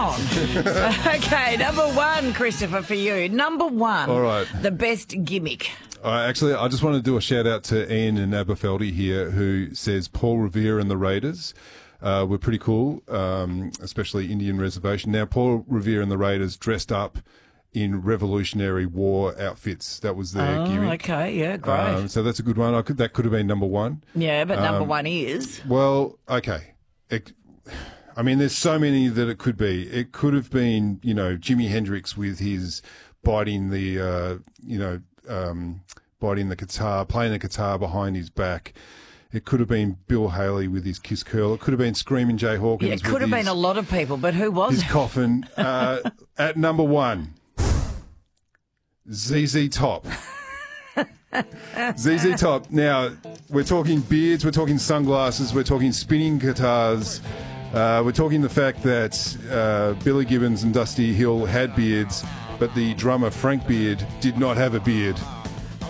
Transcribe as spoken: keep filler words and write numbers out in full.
on. Okay, number one, Christopher, for you. Number one. All right. The best gimmick. All right, actually, I just want to do a shout out to Ian in Aberfeldy here, who says Paul Revere and the Raiders uh, were pretty cool, um, especially Indian Reservation. Now, Paul Revere and the Raiders dressed up in Revolutionary War outfits. That was their Oh, gimmick. okay, yeah, great. Um, so that's a good one. I could, that could have been number one. Yeah, but number Um, one is. Well, okay. It, I mean, there's so many that it could be. It could have been, you know, Jimi Hendrix with his biting the, uh, you know, um, biting the guitar, playing the guitar behind his back. It could have been Bill Haley with his Kiss Curl. It could have been Screaming Jay Hawkins. Yeah, it could with have his, been a lot of people, but who was his it? coffin. Uh, at number one, Z Z Top. Z Z Top. Now, we're talking beards, we're talking sunglasses, we're talking spinning guitars. Uh, we're talking the fact that uh, Billy Gibbons and Dusty Hill had beards, but the drummer Frank Beard did not have a beard.